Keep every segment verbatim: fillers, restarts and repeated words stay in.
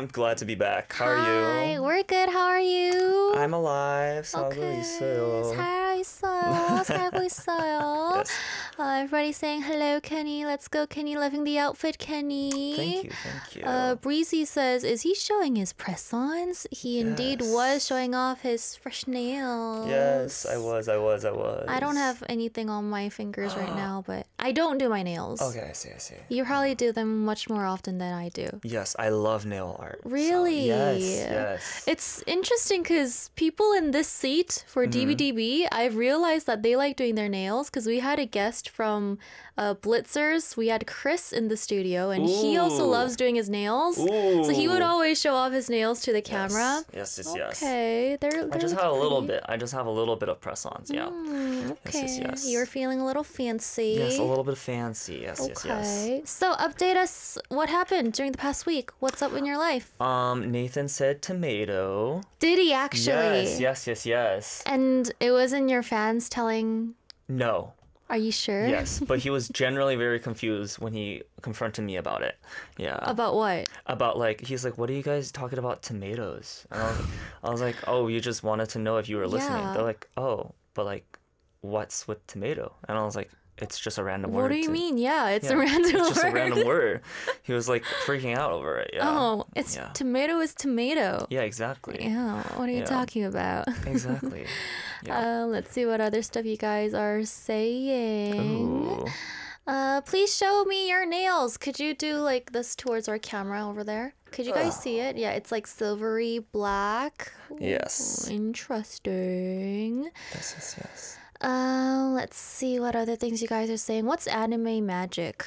I'm glad to be back. How are Hi, you? we're good. How are you? I'm alive. 살고 okay. 있어요. 살아있어요. 살고 있어요. Yes. Uh, everybody saying hello, Kenny. Let's go, Kenny. Loving the outfit, Kenny. Thank you, thank you. Uh, Breezy says, is he showing his press-ons? He indeed Yes. was showing off his fresh nails. Yes, I was, I was, I was. I don't have anything on my fingers right now, but I don't do my nails. Okay, I see, I see. You probably do them much more often than I do. Yes, I love nail art. so- Really? yes, yes. It's interesting because people in this seat for Mm-hmm. D B D B, I've realized that they like doing their nails because we had a guest from uh, Blitzers. We had Chris in the studio and he also Ooh. loves doing his nails. So he would Ooh. always show off his nails to the camera. Yes, yes, yes. yes. Okay, they're, I they're just have a little pretty. bit. I just have a little bit of press-ons, yeah. Mm, okay, Yes, yes, yes. you're feeling a little fancy. Yes, a little bit fancy. Yes, yes, yes. Okay, so update us. What happened during the past week? What's up in your life? Um, Nathan said tomato. Did he actually? Yes, yes, yes, yes. And it wasn't your fans telling. No. Are you sure? Yes, but he was generally very confused when he confronted me about it. Yeah. About what? About like he's like, what are you guys talking about tomatoes? And I was, I was like, oh, you just wanted to know if you were listening. Yeah. They're like, oh, but like, what's with tomato? And I was like, it's just a random What word. do you to- mean? Yeah, it's Yeah, a random it's just word. a random word. He was like freaking out over it. Yeah. Oh, it's Yeah. tomato is tomato. Yeah, exactly. Yeah, what are you Yeah. talking about? Exactly. Yeah. Uh, let's see what other stuff you guys are saying. Ooh. Uh, please show me your nails. Could you do like this towards our camera over there? Could you guys see it? Yeah, it's like silvery black. Yes. Ooh, interesting. Yes, yes, yes. Uh, let's see what other things you guys are saying. What's anime magic?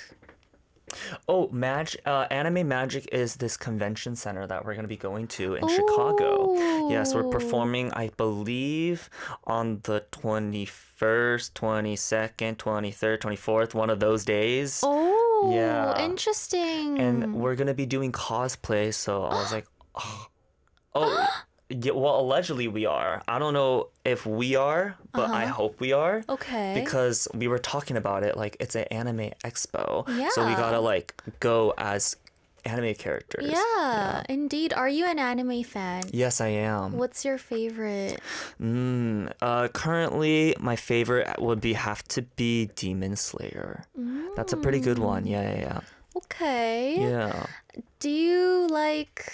Oh, Mag, uh, Anime Magic is this convention center that we're going to be going to in Chicago. Yes, we're Ooh. performing, I believe, on the twenty-first, twenty-second, twenty-third, twenty-fourth, one of those days. Oh, Yeah. interesting. And we're going to be doing cosplay, so I was like, oh, oh yeah, well, allegedly we are. I don't know if we are, but I hope we are. okay. Because we were talking about it, like it's an anime expo. So we Yeah. gotta like go as anime characters. yeah, indeed. Are you an anime fan? Yes, I am. What's your favorite? Mm, uh, currently, my favorite would be have to be Demon Slayer. That's a pretty good one. Yeah, yeah, yeah. Okay. Yeah. Do you like?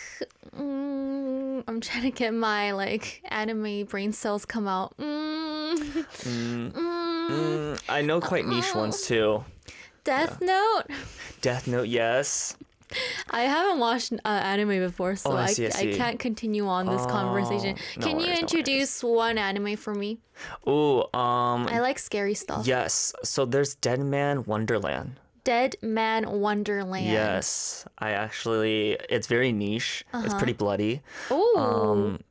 Mm, I'm trying to get my like anime brain cells come out. Mm, Mm, mm, mm, I know quite niche ones too. Death Note. Death Note, yes. I haven't watched uh, anime before, so Oh, I I, see, I see. can't continue on this Oh, conversation. no Can worries, you no introduce one anime for me? Ooh, um, I like scary stuff. yes. So there's Dead Man Wonderland. Dead Man Wonderland. Yes, I actually, it's very niche. It's pretty bloody. Oh. Um,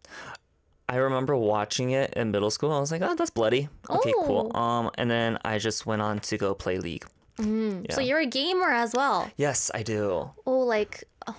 I remember watching it in middle school. I was like, oh, that's bloody. Okay, cool. Oh. Um, and then I just went on to go play League. Mm, So you're a gamer as well. Yes, I do. Oh, like, oh,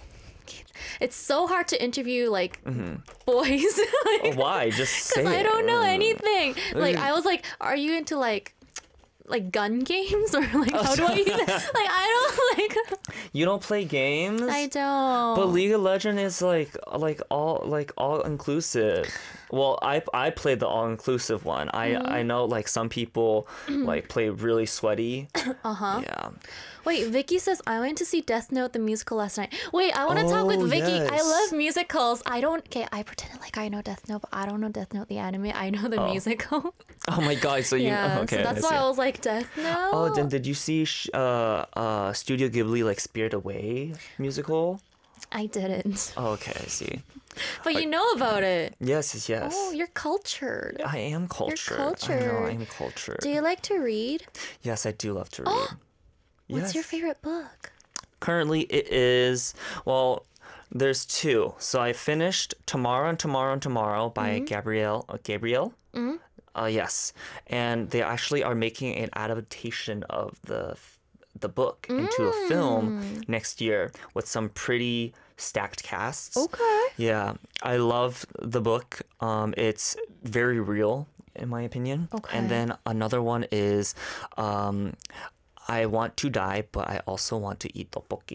it's so hard to interview like boys. like, Oh, why? Just say I it. don't know Mm. anything. Like I was like, are you into like like gun games or like how do I even like I don't like You don't play games? I don't. But League of Legends is like like all like all inclusive. Well, I I played the all inclusive one. I Mm-hmm. I know like some people like play really sweaty. Uh-huh. Yeah. Wait, Vicky says I went to see Death Note the musical last night. Wait, I want to talk with Oh, Vicky. I yes. love musicals. I don't okay, I pretend like I know Death Note, but I don't know Death Note the anime. I know the musical. Oh my god! So you yeah, okay? so that's I why see. I was like Death Note. Oh, then did you see sh- uh uh Studio Ghibli like Spirited Away musical? I didn't. Oh, okay, I see. But you know about it. Yes, yes, yes. Oh, you're cultured. I am cultured. I know cultured. I'm cultured. Do you like to read? Yes, I do love to read. What's your Yes. favorite book? Currently, it is well. There's two. So I finished Tomorrow and Tomorrow and Tomorrow by Mm-hmm. Gabrielle. Uh, Gabrielle. Uh, yes, and they actually are making an adaptation of the the book into a Mm. film next year with some pretty stacked casts. Okay. Yeah, I love the book. Um, it's very real in my opinion. Okay. And then another one is, um, I want to die, but I also want to eat tteokbokki.